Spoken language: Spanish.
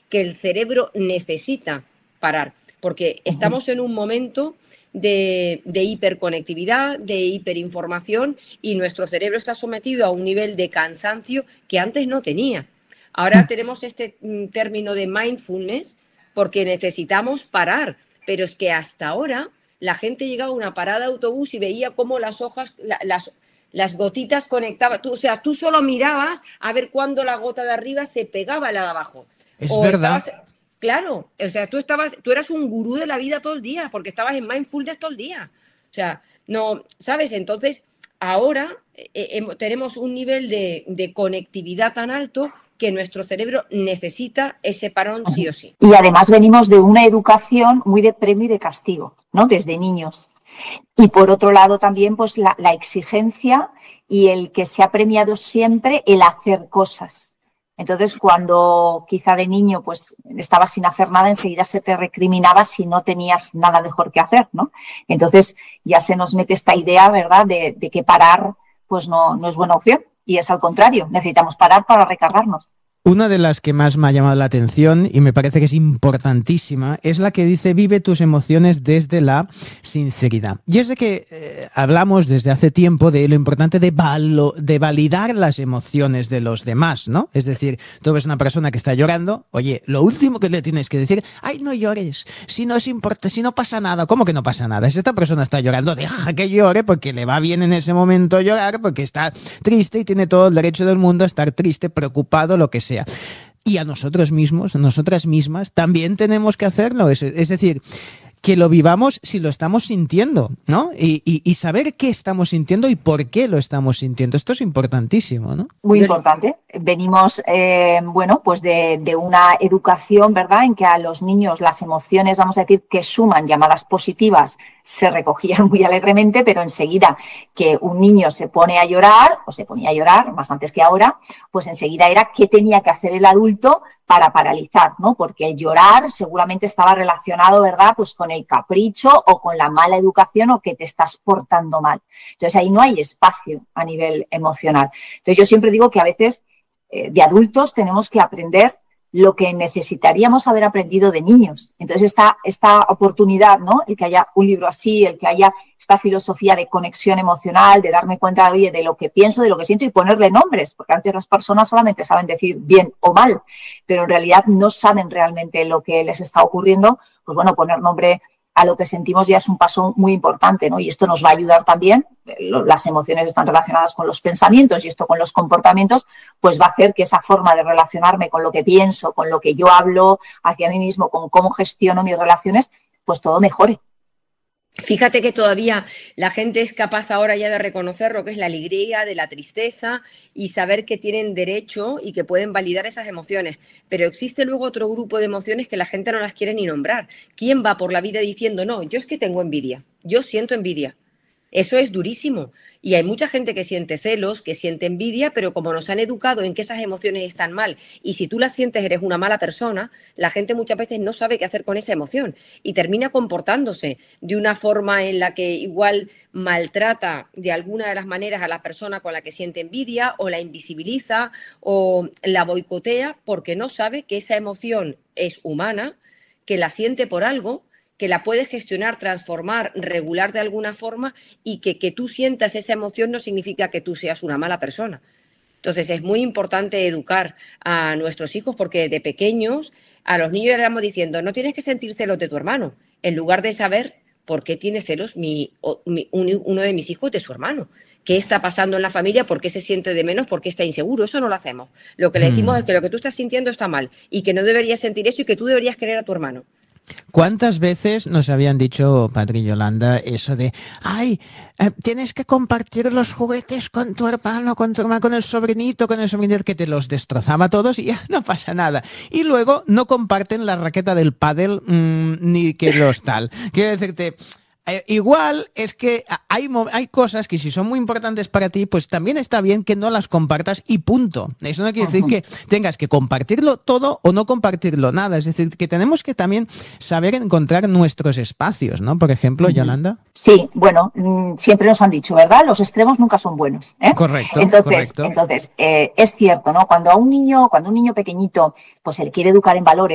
que el cerebro necesita parar, porque estamos en un momento de hiperconectividad, de hiperinformación, y nuestro cerebro está sometido a un nivel de cansancio que antes no tenía. Ahora tenemos este término de mindfulness porque necesitamos parar, pero es que hasta ahora la gente llegaba a una parada de autobús y veía cómo las hojas, las gotitas conectaban. O sea, tú solo mirabas a ver cuándo la gota de arriba se pegaba a la de abajo. Es verdad. Claro, o sea, tú eras un gurú de la vida todo el día, porque estabas en mindfulness todo el día. O sea, no, ¿sabes? Entonces, ahora tenemos un nivel de conectividad tan alto que nuestro cerebro necesita ese parón sí o sí. Y además venimos de una educación muy de premio y de castigo, ¿no? Desde niños. Y por otro lado también pues la exigencia y el que se ha premiado siempre el hacer cosas. Entonces, cuando quizá de niño pues estabas sin hacer nada, enseguida se te recriminaba si no tenías nada mejor que hacer, ¿no? Entonces ya se nos mete esta idea, ¿verdad?, de que parar pues no es buena opción. Y es al contrario, necesitamos parar para recargarnos. Una de las que más me ha llamado la atención y me parece que es importantísima es la que dice: vive tus emociones desde la sinceridad. Y es de que hablamos desde hace tiempo de lo importante de validar las emociones de los demás, ¿no? Es decir, tú ves una persona que está llorando, oye, lo último que le tienes que decir: ay, no llores, si no importa, si no pasa nada. ¿Cómo que no pasa nada? Si esta persona está llorando, deja que llore, porque le va bien en ese momento llorar, porque está triste y tiene todo el derecho del mundo a estar triste, preocupado, lo que sea. Y a nosotros mismos, a nosotras mismas, también tenemos que hacerlo. Es decir, que lo vivamos si lo estamos sintiendo, ¿no? Y saber qué estamos sintiendo y por qué lo estamos sintiendo. Esto es importantísimo, ¿no? Muy importante. Venimos, bueno, pues de una educación, ¿verdad?, en que a los niños las emociones, vamos a decir, que suman, llamadas positivas, se recogían muy alegremente, pero enseguida que un niño se pone a llorar, o se ponía a llorar, más antes que ahora, pues enseguida era qué tenía que hacer el adulto para paralizar, ¿no? Porque el llorar seguramente estaba relacionado, ¿verdad?, pues con el capricho o con la mala educación o que te estás portando mal. Entonces ahí no hay espacio a nivel emocional. Entonces yo siempre digo que a veces de adultos tenemos que aprender lo que necesitaríamos haber aprendido de niños. Entonces esta oportunidad, ¿no?, el que haya un libro así, el que haya esta filosofía de conexión emocional, de darme cuenta, oye, de lo que pienso, de lo que siento y ponerle nombres, porque a veces las personas solamente saben decir bien o mal, pero en realidad no saben realmente lo que les está ocurriendo. Pues bueno, poner nombre a lo que sentimos ya es un paso muy importante, ¿no? Y esto nos va a ayudar también, las emociones están relacionadas con los pensamientos y esto con los comportamientos, pues va a hacer que esa forma de relacionarme con lo que pienso, con lo que yo hablo hacia mí mismo, con cómo gestiono mis relaciones, pues todo mejore. Fíjate que todavía la gente es capaz ahora ya de reconocer lo que es la alegría, de la tristeza y saber que tienen derecho y que pueden validar esas emociones. Pero existe luego otro grupo de emociones que la gente no las quiere ni nombrar. ¿Quién va por la vida diciendo, no, yo es que tengo envidia, yo siento envidia? Eso es durísimo. Y hay mucha gente que siente celos, que siente envidia, pero como nos han educado en que esas emociones están mal y si tú las sientes eres una mala persona, la gente muchas veces no sabe qué hacer con esa emoción y termina comportándose de una forma en la que igual maltrata de alguna de las maneras a la persona con la que siente envidia o la invisibiliza o la boicotea porque no sabe que esa emoción es humana, que la siente por algo, que la puedes gestionar, transformar, regular de alguna forma y que tú sientas esa emoción no significa que tú seas una mala persona. Entonces es muy importante educar a nuestros hijos porque de pequeños a los niños le vamos diciendo no tienes que sentir celos de tu hermano, en lugar de saber por qué tiene celos uno de mis hijos de su hermano. ¿Qué está pasando en la familia? ¿Por qué se siente de menos? ¿Por qué está inseguro? Eso no lo hacemos. Lo que le decimos es que lo que tú estás sintiendo está mal y que no deberías sentir eso y que tú deberías querer a tu hermano. ¿Cuántas veces nos habían dicho, Patri y Yolanda, eso de, ay, tienes que compartir los juguetes con tu hermano, con el sobrinito que te los destrozaba todos y ya no pasa nada? Y luego no comparten la raqueta del pádel ni que los tal. Quiero decirte, igual es que hay cosas que si son muy importantes para ti, pues también está bien que no las compartas y punto. Eso no quiere decir que tengas que compartirlo todo o no compartirlo nada. Es decir, que tenemos que también saber encontrar nuestros espacios, ¿no? Por ejemplo, Yolanda. Sí, bueno, siempre nos han dicho, ¿verdad? Los extremos nunca son buenos, ¿eh? Correcto, Entonces, correcto. es cierto, ¿no? Cuando un niño pequeñito, pues se le quiere educar en valores,